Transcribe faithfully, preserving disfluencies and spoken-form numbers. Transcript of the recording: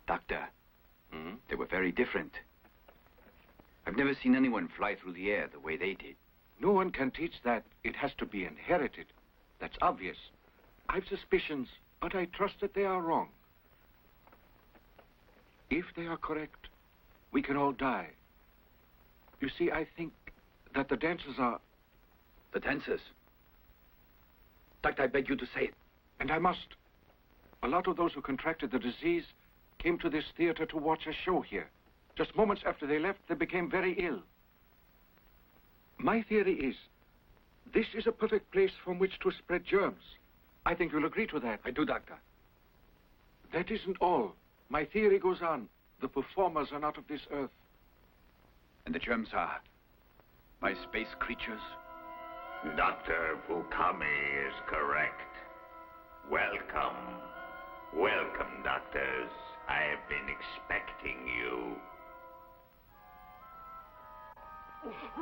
Doctor, Hmm? they were very different. I've never seen anyone fly through the air the way they did. No one can teach that. It has to be inherited. That's obvious. I've suspicions, but I trust that they are wrong. If they are correct, we can all die. You see, I think that the dancers are... The dancers? Doctor, I beg you to say it. And I must. A lot of those who contracted the disease came to this theater to watch a show here. Just moments after they left, they became very ill. My theory is, this is a perfect place from which to spread germs. I think you'll agree to that. I do, Doctor. That isn't all. My theory goes on. The performers are not of this earth. And the germs are by space creatures? Doctor Fukami is correct. Welcome. Welcome, doctors. I have been expecting you.